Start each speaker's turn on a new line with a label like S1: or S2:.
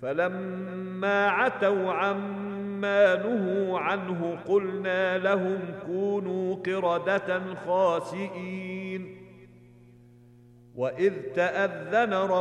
S1: فلما عتوا عما نهوا عنه قلنا لهم كونوا قردة خاسئين. وإذ تأذن